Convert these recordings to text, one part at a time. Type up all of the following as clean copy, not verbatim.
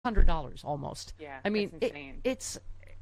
$100 almost. Yeah, I mean, that's insane. it's,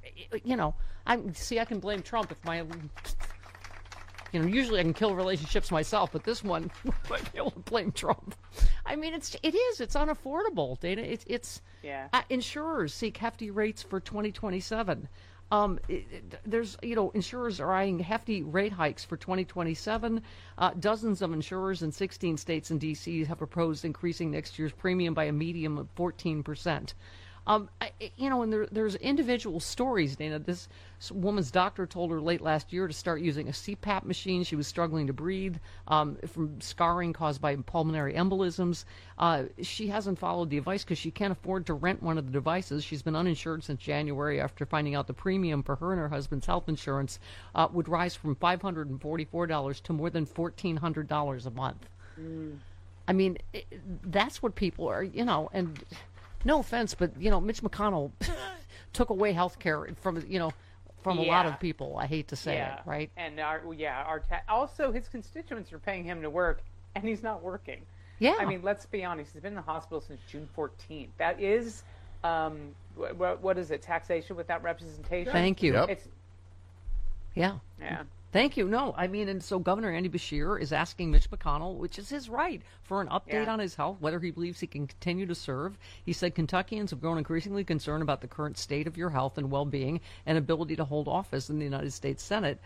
I can blame Trump if my, usually I can kill relationships myself, but this one, I might be able to blame Trump. I mean, it's unaffordable, Dana. Insurers seek hefty rates for 2027. There's, insurers are eyeing hefty rate hikes for 2027. Dozens of insurers in 16 states and D.C. have proposed increasing next year's premium by a median of 14%. And there's individual stories, Dana. This woman's doctor told her late last year to start using a CPAP machine. She was struggling to breathe from scarring caused by pulmonary embolisms. She hasn't followed the advice because she can't afford to rent one of the devices. She's been uninsured since January after finding out the premium for her and her husband's health insurance would rise from $544 to more than $1,400 a month. I mean, that's what people are, and... No offense, but Mitch McConnell took away health care from a lot of people. I hate to say it, right? And also his constituents are paying him to work, and he's not working. Yeah. I mean, let's be honest. He's been in the hospital since June 14th. That is, what is it? Taxation without representation. Thank you. Yep. Yeah. Thank you. No, I mean, and so Governor Andy Beshear is asking Mitch McConnell, which is his right, for an update on his health, whether he believes he can continue to serve. He said Kentuckians have grown increasingly concerned about the current state of your health and well-being and ability to hold office in the United States Senate.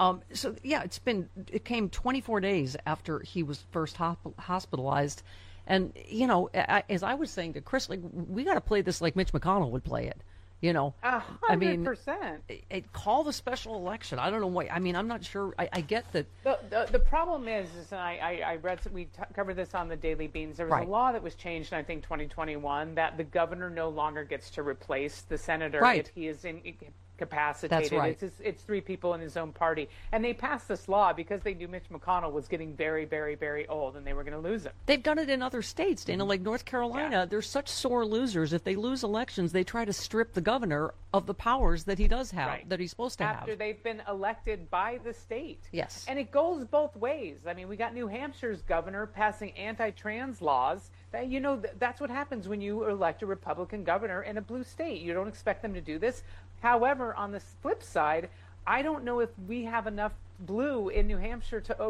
It came 24 days after he was first hospitalized. And, as I was saying to Chris, we got to play this like Mitch McConnell would play it. 100%. Call the special election. I don't know why. I mean, I'm not sure. I get that. The problem is and I read, we covered this on the Daily Beans. There was a law that was changed in, I think, 2021 that the governor no longer gets to replace the senator if he is incapacitated. That's right. It's three people in his own party. And they passed this law because they knew Mitch McConnell was getting very, very, very old and they were going to lose him. They've done it in other states, Dana, like North Carolina. Yeah. They're such sore losers. If they lose elections, they try to strip the governor of the powers that he does have, that he's supposed to have. After they've been elected by the state. Yes. And it goes both ways. I mean, we got New Hampshire's governor passing anti-trans laws. That's what happens when you elect a Republican governor in a blue state. You don't expect them to do this. However, on the flip side, I don't know if we have enough blue in New Hampshire to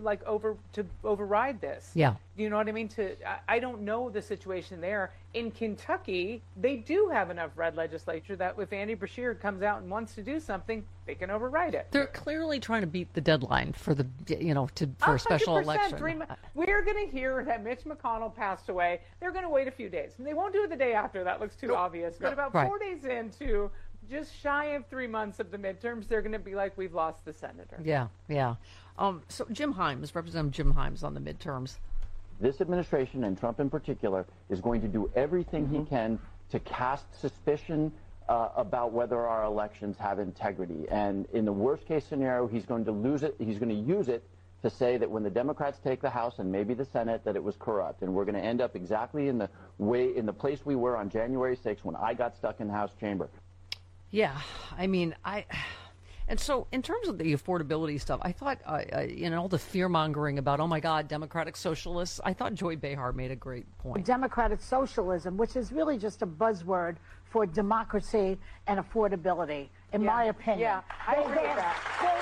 override this. Yeah. You know what I mean? I don't know the situation there. In Kentucky, they do have enough red legislature that if Andy Beshear comes out and wants to do something, they can override it. They're clearly trying to beat the deadline for for a special election. We're going to hear that Mitch McConnell passed away. They're going to wait a few days. And they won't do it the day after. That looks too obvious. But about 4 days into just shy of 3 months of the midterms, they're going to be like, we've lost the senator. Yeah. So Representative Jim Himes on the midterms. This administration, and Trump in particular, is going to do everything he can to cast suspicion about whether our elections have integrity. And in the worst case scenario, he's going to lose it. He's going to use it to say that when the Democrats take the House and maybe the Senate, that it was corrupt. And we're going to end up exactly in the place we were on January 6th when I got stuck in the House chamber. Yeah, I mean, and so in terms of the affordability stuff, I thought, all the fear-mongering about, oh, my God, democratic socialists, I thought Joy Behar made a great point. Democratic socialism, which is really just a buzzword for democracy and affordability, in my opinion. Yeah, I agree with that.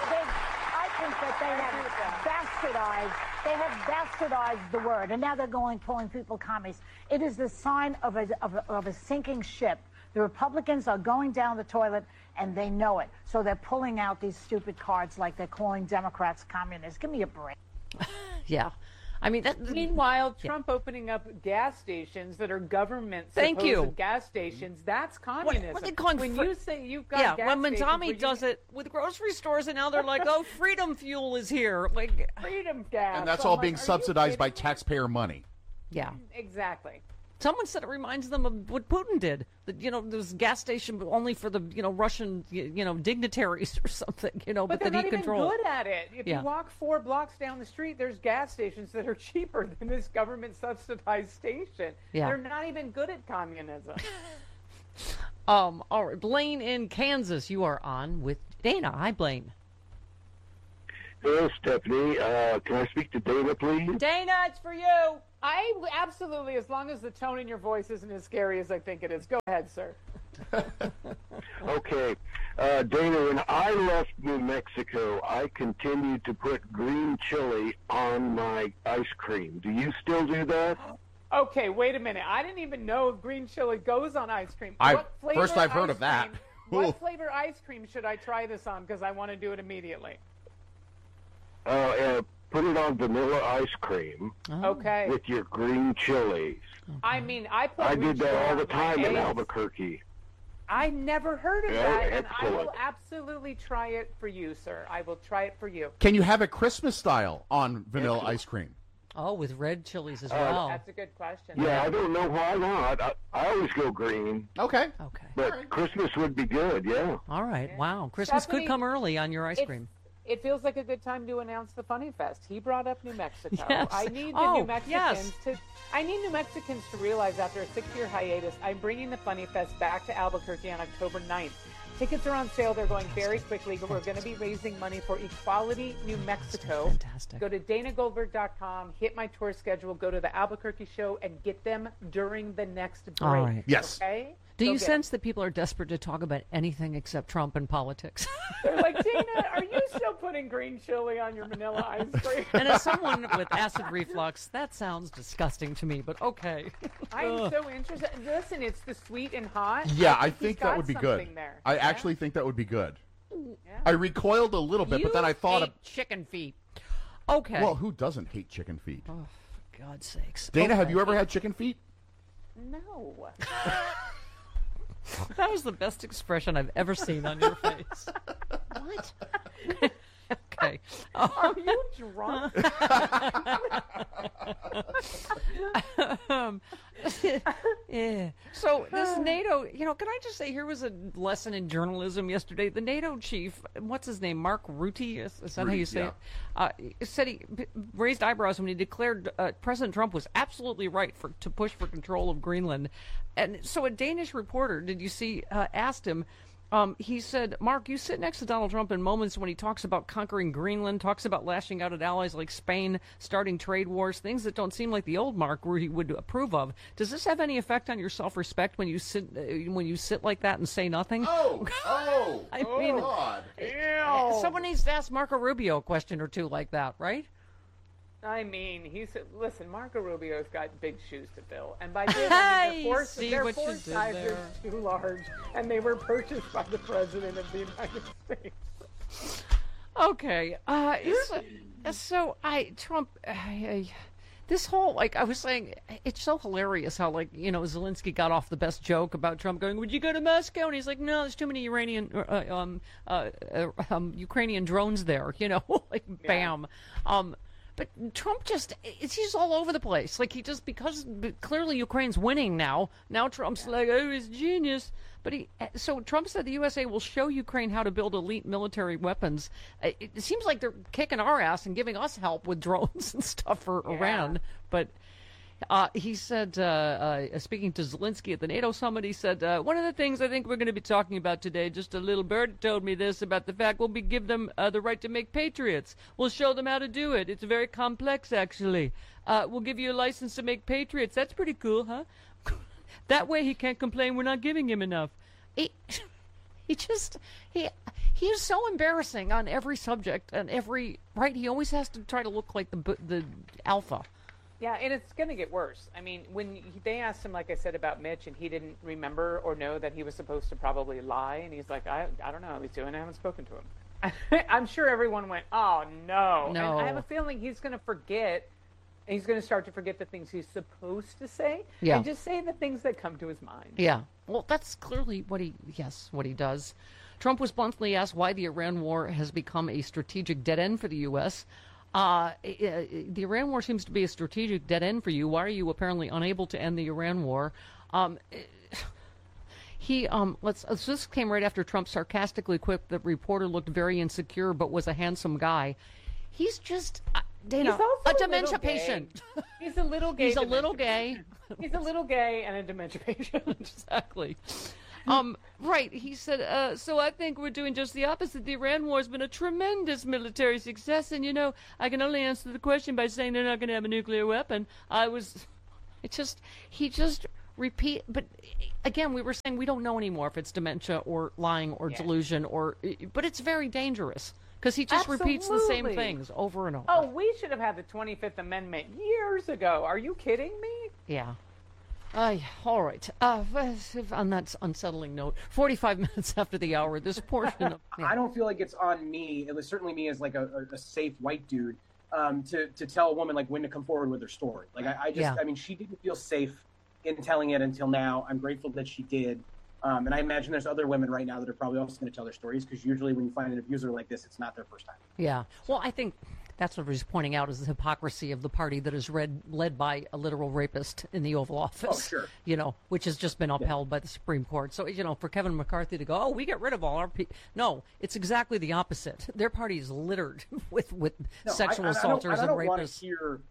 I think that they have bastardized the word, and now they're calling people commies. It is the sign of a sinking ship. The Republicans are going down the toilet, and they know it. So they're pulling out these stupid cards like they're calling Democrats communists. Give me a break. Yeah. I mean, meanwhile, Trump opening up gas stations that are government gas stations, that's communism. What are they calling when you say you've got gas when Tommy does it with grocery stores, and now they're like, oh, freedom fuel is here. Like freedom gas. And that's all being subsidized by taxpayer money. Yeah. Exactly. Someone said it reminds them of what Putin did. That there's a gas station only for the Russian dignitaries or something. But they're that not he controlled. Even good at it. If you walk 4 blocks down the street, there's gas stations that are cheaper than this government subsidized station. Yeah. They're not even good at communism. All right, Blaine in Kansas, you are on with Dana. Hi, Blaine. Hello, Stephanie. Can I speak to Dana, please? Dana, it's for you. Absolutely, as long as the tone in your voice isn't as scary as I think it is. Go ahead, sir. Okay. Dana, when I left New Mexico, I continued to put green chili on my ice cream. Do you still do that? Okay, wait a minute. I didn't even know if green chili goes on ice cream. First I've heard of that. What flavor ice cream should I try this on? Because I want to do it immediately. Put it on vanilla ice cream. Okay. With your green chilies. Okay. I mean, I did that all the time in Albuquerque. I never heard of that, and I will absolutely try it for you, sir. I will try it for you. Can you have it Christmas style on vanilla ice cream? Oh, with red chilies as well. That's a good question. Yeah, I don't know why not. I always go green. Okay. But Christmas would be good, yeah. All right. Yeah. Wow. Christmas could come early on your ice cream. It feels like a good time to announce the Funny Fest. He brought up New Mexico. Yes. I need the New Mexicans to realize after a 6-year hiatus, I'm bringing the Funny Fest back to Albuquerque on October 9th. Tickets are on sale. They're going very quickly. We're going to be raising money for Equality New Mexico. Fantastic. Go to DanaGoldberg.com, hit my tour schedule, go to the Albuquerque show, and get them during the next break. All right. Yes. Okay? Do you sense that people are desperate to talk about anything except Trump and politics? They're like, Dana, are you still putting green chili on your vanilla ice cream? And as someone with acid reflux, that sounds disgusting to me, but okay. I'm so interested. Listen, it's the sweet and hot. Yeah, I think that would be good. There. I actually think that would be good. Yeah. I recoiled a little bit, but then I thought of chicken feet. Okay. Well, who doesn't hate chicken feet? Oh, for God's sakes. Dana, have you ever had chicken feet? No. That was the best expression I've ever seen on your face. What? Okay. Are you drunk? Yeah. So this NATO, can I just say, here was a lesson in journalism yesterday. The NATO chief, what's his name, Mark Rutte, is that how you say it? Said he raised eyebrows when he declared President Trump was absolutely right to push for control of Greenland. And so a Danish reporter, did you see, asked him, he said, Mark, you sit next to Donald Trump in moments when he talks about conquering Greenland, talks about lashing out at allies like Spain, starting trade wars, things that don't seem like the old Mark where he would approve of. Does this have any effect on your self-respect when you sit like that and say nothing? I mean, God. Someone needs to ask Marco Rubio a question or two like that, right? I mean, listen, Marco Rubio's got big shoes to fill. And by this, I mean, their force sizes are too large, and they were purchased by the President of the United States. Okay. Trump, this whole, I was saying, it's so hilarious how, Zelensky got off the best joke about Trump going, would you go to Moscow? And he's like, no, there's too many Ukrainian drones there, bam. But Trump he's all over the place. Because clearly Ukraine's winning now. Now Trump's like, oh, he's genius. But so Trump said the USA will show Ukraine how to build elite military weapons. It seems like they're kicking our ass and giving us help with drones and stuff for Iran. But he said, speaking to Zelensky at the NATO summit, he said, one of the things I think we're going to be talking about today, just a little bird told me this about the fact we'll give them the right to make patriots. We'll show them how to do it. It's very complex, actually. We'll give you a license to make patriots. That's pretty cool, huh? That way he can't complain we're not giving him enough. He is so embarrassing on every subject and right? He always has to try to look like the alpha. Yeah, and it's going to get worse. I mean, when they asked him, like I said, about Mitch, and he didn't remember or know that he was supposed to probably lie, and he's like, I don't know how he's doing. I haven't spoken to him. I'm sure everyone went, oh, no. And I have a feeling he's going to forget. He's going to start to forget the things he's supposed to say and just say the things that come to his mind. Yeah. Well, that's clearly what he does. Trump was bluntly asked why the Iran war has become a strategic dead end for the U.S., the Iran war seems to be a strategic dead end for you. Why are you apparently unable to end the Iran war? This came right after Trump sarcastically quipped that reporter looked very insecure but was a handsome guy. He's just, Dana, a dementia patient. He's a little gay. He's a little gay. He's a little gay and a dementia patient. Exactly. Right. He said, so I think we're doing just the opposite. The Iran war has been a tremendous military success. And, I can only answer the question by saying they're not going to have a nuclear weapon. He just repeat. But again, we were saying we don't know anymore if it's dementia or lying or delusion but it's very dangerous. Because he just repeats the same things over and over. Oh, we should have had the 25th Amendment years ago. Are you kidding me? Yeah. All right. On that unsettling note, 45 minutes after the hour, this portion of... Yeah. I don't feel like it's on me, at least certainly me as like a safe white dude, to tell a woman like when to come forward with her story. Like I mean, she didn't feel safe in telling it until now. I'm grateful that she did. And I imagine there's other women right now that are probably also going to tell their stories, because usually when you find an abuser like this, it's not their first time. Yeah. Well, I think that's what he's pointing out is the hypocrisy of the party that is led by a literal rapist in the Oval Office. Oh, sure. Which has just been upheld by the Supreme Court. So, for Kevin McCarthy to go, we get rid of all our people. No, it's exactly the opposite. Their party is littered with sexual assaulters and rapists.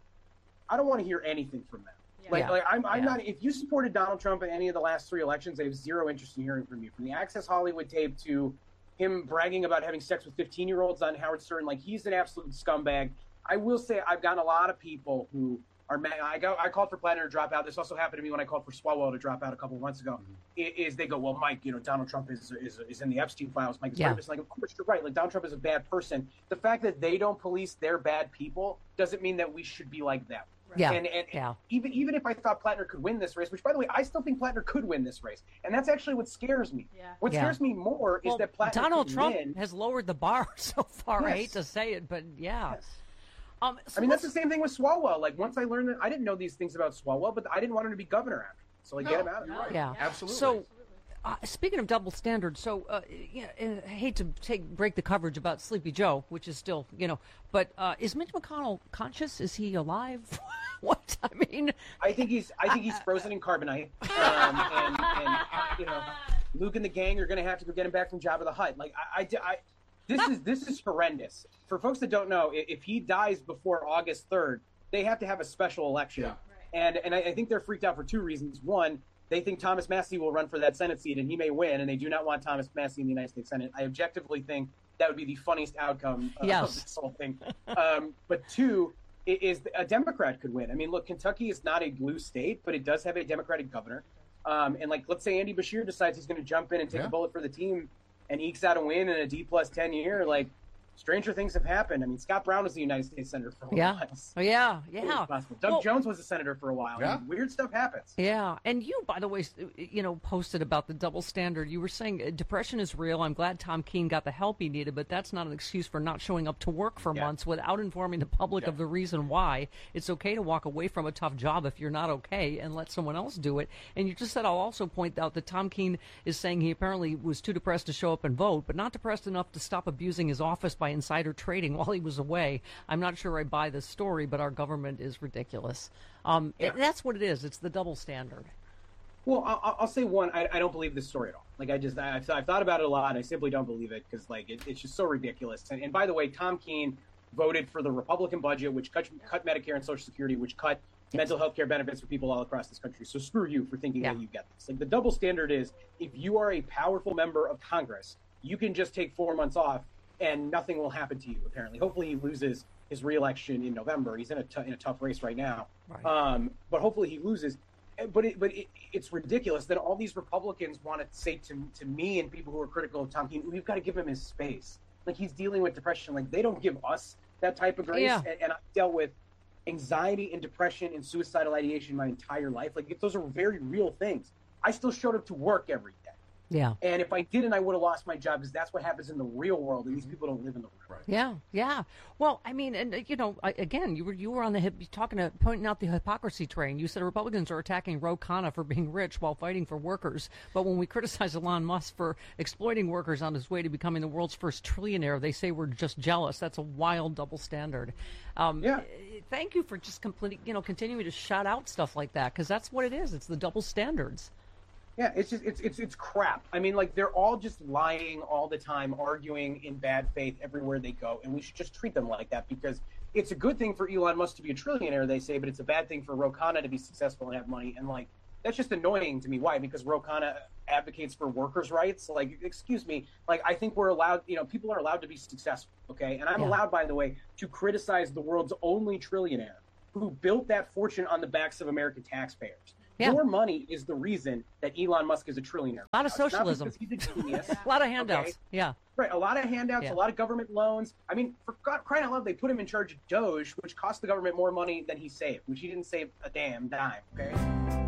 I don't want to hear anything from them. I'm not. If you supported Donald Trump in any of the last 3 elections, I have zero interest in hearing from you. From the Access Hollywood tape to him bragging about having sex with 15-year-olds on Howard Stern, like he's an absolute scumbag. I will say I've gotten a lot of people who are mad. I called for Plattner to drop out. This also happened to me when I called for Swalwell to drop out a couple of months ago. Is they go, well, Mike, Donald Trump is in the Epstein files. Mike is rapist. Like, of course you're right. Like Donald Trump is a bad person. The fact that they don't police their bad people doesn't mean that we should be like them. Yeah. And even if I thought Plattner could win this race, which, by the way, I still think Plattner could win this race. And that's actually what scares me. Yeah. What scares me more is that Plattner Donald Trump has lowered the bar so far. Yes. I hate to say it, but yeah. Yes. I mean, that's the same thing with Swalwell. Like, once I learned that, I didn't know these things about Swalwell, but I didn't want him to be governor after. So, get him out. Right. Yeah. Absolutely. So, speaking of double standards, I hate to break the coverage about Sleepy Joe, which is still, but is Mitch McConnell conscious? Is he alive? What? I mean, I think he's frozen in carbonite, and Luke and the gang are going to have to go get him back from Jabba the Hutt. Like this is horrendous. For folks that don't know, if he dies before August 3rd, they have to have a special election, and I think they're freaked out for 2 reasons. One, they think Thomas Massie will run for that Senate seat and he may win, and they do not want Thomas Massie in the United States Senate. I objectively think that would be the funniest outcome of this whole thing. But 2 is a Democrat could win. I mean, look, Kentucky is not a blue state, but it does have a Democratic governor. And let's say Andy Beshear decides he's going to jump in and take a bullet for the team and ekes out a win in a D+10 year. Like, stranger things have happened. I mean, Scott Brown was the United States Senator for a while. Yeah. Doug Jones was a senator for a while. Yeah. I mean, weird stuff happens. Yeah. And you, by the way, posted about the double standard. You were saying depression is real. I'm glad Tom Keene got the help he needed, but that's not an excuse for not showing up to work for months without informing the public of the reason why. It's okay to walk away from a tough job if you're not okay and let someone else do it. And you just said, I'll also point out that Tom Keene is saying he apparently was too depressed to show up and vote, but not depressed enough to stop abusing his office by insider trading while he was away. I'm not sure I buy this story, but our government is ridiculous. That's what it is. It's the double standard. Well, I'll say one. I don't believe this story at all. Like, I've thought about it a lot. I simply don't believe it because, it's just so ridiculous. And by the way, Tom Keene voted for the Republican budget, which cut Medicare and Social Security, which cut mental health care benefits for people all across this country. So screw you for thinking that you get this. Like, the double standard is if you are a powerful member of Congress, you can just take 4 months off and nothing will happen to you, apparently. Hopefully he loses his re-election in November. He's in a tough race right now. Right. But hopefully he loses. But it's ridiculous that all these Republicans want to say to me and people who are critical of Tom Keene, we've got to give him his space. Like, he's dealing with depression. Like, they don't give us that type of grace. Yeah. And I've dealt with anxiety and depression and suicidal ideation my entire life. Like, those are very real things. I still showed up to work every day. Yeah. And if I didn't, I would have lost my job because that's what happens in the real world, and these people don't live in the real world. Yeah. Well, I mean, and again, you were on the pointing out the hypocrisy train. You said Republicans are attacking Ro Khanna for being rich while fighting for workers, but when we criticize Elon Musk for exploiting workers on his way to becoming the world's first trillionaire, they say we're just jealous. That's a wild double standard. Thank you for just continuing to shout out stuff like that, because that's what it is. It's the double standards. Yeah, it's crap. I mean, they're all just lying all the time, arguing in bad faith everywhere they go, and we should just treat them like that because it's a good thing for Elon Musk to be a trillionaire, they say, but it's a bad thing for Ro Khanna to be successful and have money. And that's just annoying to me. Why? Because Ro Khanna advocates for workers' rights. Like, excuse me. Like, I think we're allowed, people are allowed to be successful, okay? And I'm allowed, by the way, to criticize the world's only trillionaire who built that fortune on the backs of American taxpayers. Yeah. Your money is the reason that Elon Musk is a trillionaire. A lot of socialism. Not because he's a genius. A lot of handouts. Okay? Yeah. Right. A lot of handouts, a lot of government loans. I mean, for crying out loud, they put him in charge of Doge, which cost the government more money than he saved, which he didn't save a damn dime. Okay.